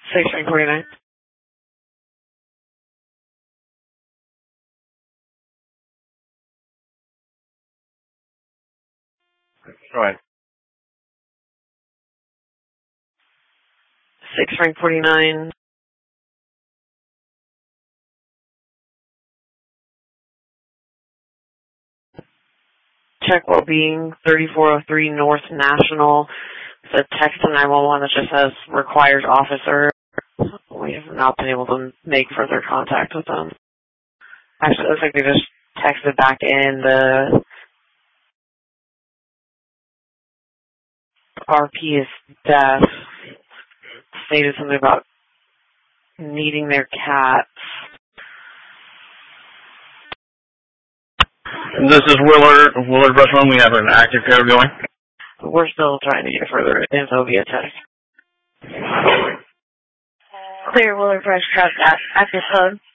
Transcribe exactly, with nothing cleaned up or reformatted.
six three forty-nine. Go ahead. six three forty-nine. Check well-being, thirty-four oh three North National. It's a text to nine one one that just says requires officer. We have not been able to make further contact with them. Actually, it looks like they just texted back in. The R P is deaf. Stated something about needing their cats. This is Willard, Willard Restaurant. We have an active care going. We're still trying to get further info via text. Clear Willard Fresh Crowd active phone.